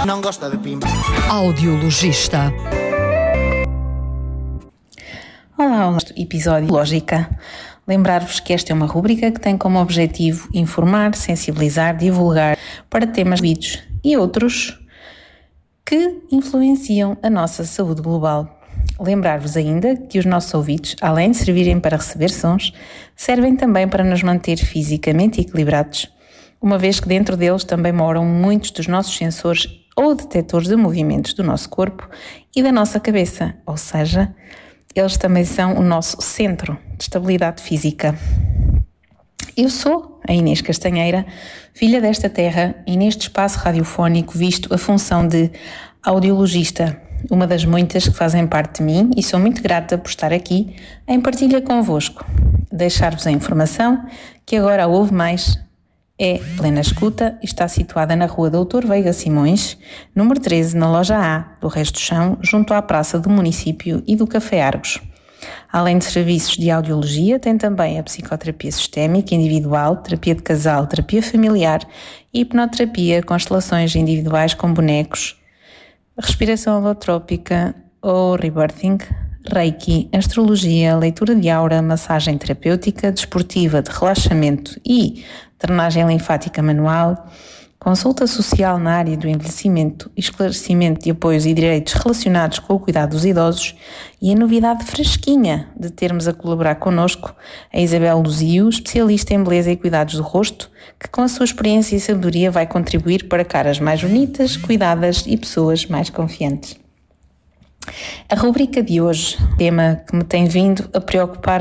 Não gosta de pimba. Audiologista. Olá, episódio Lógica. Lembrar-vos que esta é uma rúbrica que tem como objetivo informar, sensibilizar, divulgar para temas vídeos e outros que influenciam a nossa saúde global. Lembrar-vos ainda que os nossos ouvidos, além de servirem para receber sons, servem também para nos manter fisicamente equilibrados, uma vez que dentro deles também moram muitos dos nossos sensores ou detectores de movimentos do nosso corpo e da nossa cabeça, ou seja, eles também são o nosso centro de estabilidade física. Eu sou a Inês Castanheira, filha desta terra, e neste espaço radiofónico visto a função de audiologista, uma das muitas que fazem parte de mim, e sou muito grata por estar aqui em partilha convosco. Deixar-vos a informação que agora a Ouve Mais é plena escuta e está situada na rua Doutor Veiga Simões, número 13, na loja A do Resto do Chão, junto à praça do município e do Café Argos. Além de serviços de audiologia, tem também a psicoterapia sistémica individual, terapia de casal, terapia familiar, hipnoterapia, constelações individuais com bonecos, respiração holotrópica ou rebirthing, reiki, astrologia, leitura de aura, massagem terapêutica, desportiva, de relaxamento e drenagem linfática manual, consulta social na área do envelhecimento, esclarecimento de apoios e direitos relacionados com o cuidado dos idosos e a novidade fresquinha de termos a colaborar connosco a Isabel Luzio, especialista em beleza e cuidados do rosto, que com a sua experiência e sabedoria vai contribuir para caras mais bonitas, cuidadas e pessoas mais confiantes. A rubrica de hoje, tema que me tem vindo a preocupar